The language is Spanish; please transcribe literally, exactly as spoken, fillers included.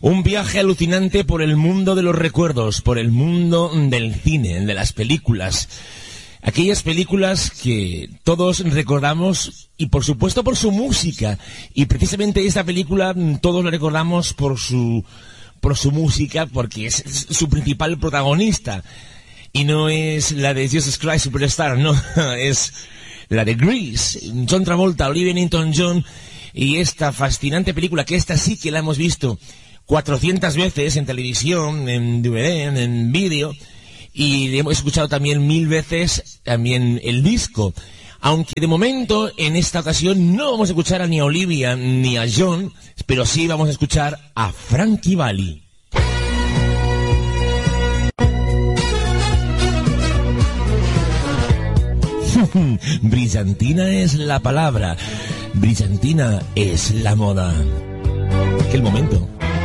Un viaje alucinante por el mundo de los recuerdos, por el mundo del cine, de las películas. Aquellas películas que todos recordamos y por supuesto por su música. Y precisamente esta película todos la recordamos por su, por su música, porque es su principal protagonista. Y no es la de Jesus Christ Superstar, no, es la de Grease, John Travolta, Olivia Newton-John, y esta fascinante película, que esta sí que la hemos visto cuatrocientas veces en televisión, en D V D, en, en vídeo, y hemos escuchado también mil veces también el disco. Aunque de momento, en esta ocasión, no vamos a escuchar a ni a Olivia ni a John, pero sí vamos a escuchar a Frankie Valli. Brillantina es la palabra, brillantina es la moda. Aquel momento.